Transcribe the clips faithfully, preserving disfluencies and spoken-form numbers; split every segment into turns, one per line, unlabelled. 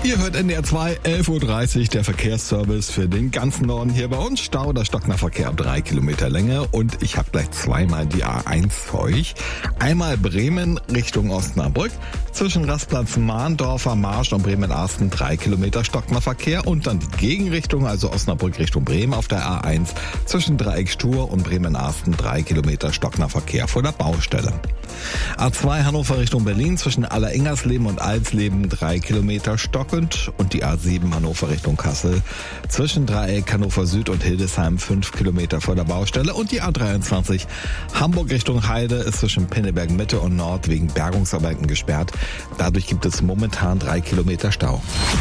Ihr hört N D R zwei, elf Uhr dreißig, der Verkehrsservice für den ganzen Norden hier bei uns. Stau oder Stocknerverkehr ab drei Kilometer Länge und ich habe gleich zweimal die A eins für euch. Einmal Bremen Richtung Osnabrück, zwischen Rastplatz Mahndorfer Marsch und Bremen-Arsten drei Kilometer Stocknerverkehr und dann die Gegenrichtung, also Osnabrück Richtung Bremen auf der A eins, zwischen Dreieck Stur und Bremen-Arsten drei Kilometer Stocknerverkehr vor der Baustelle. A zwei Hannover Richtung Berlin, zwischen Allerengersleben und Alsleben drei Kilometer stockend und die A sieben Hannover Richtung Kassel, zwischen Dreieck Hannover Süd und Hildesheim fünf Kilometer vor der Baustelle und die A dreiundzwanzig Hamburg Richtung Heide ist zwischen Pinneberg Mitte und Nord wegen Bergungsarbeiten gesperrt. Dadurch gibt es momentan drei Kilometer Stau.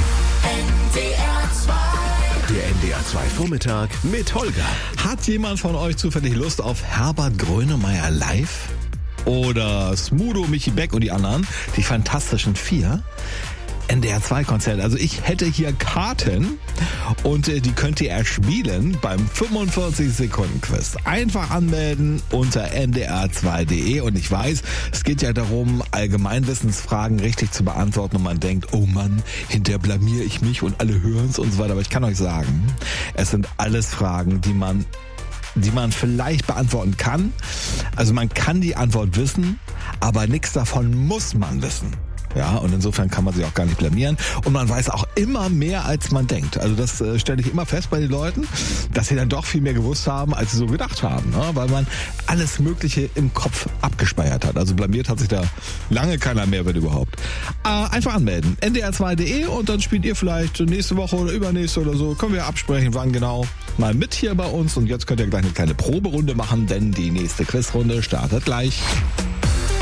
Der N D R zwei Vormittag mit Holger.
Hat jemand von euch zufällig Lust auf Herbert Grönemeyer live? Oder Smudo, Michi Beck und die anderen, die Fantastischen Vier? N D R zwei Konzert. Also ich hätte hier Karten und äh, die könnt ihr erspielen beim fünfundvierzig Sekunden Quiz. Einfach anmelden unter n d r zwei punkt d e und ich weiß, es geht ja darum, Allgemeinwissensfragen richtig zu beantworten und man denkt, oh Mann, hinterher blamier ich mich und alle hören's und so weiter. Aber ich kann euch sagen, es sind alles Fragen, die man die man vielleicht beantworten kann. Also man kann die Antwort wissen, aber nichts davon muss man wissen. Ja, und insofern kann man sich auch gar nicht blamieren. Und man weiß auch immer mehr, als man denkt. Also das äh, stelle ich immer fest bei den Leuten, dass sie dann doch viel mehr gewusst haben, als sie so gedacht haben. Ne? Weil man alles Mögliche im Kopf abgespeichert hat. Also blamiert hat sich da lange keiner mehr, wenn überhaupt. Äh, einfach anmelden. n d r zwei punkt d e und dann spielt ihr vielleicht nächste Woche oder übernächste oder so. Können wir absprechen, wann genau. Mal mit hier bei uns. Und jetzt könnt ihr gleich eine kleine Proberunde machen, denn die nächste Quizrunde startet gleich.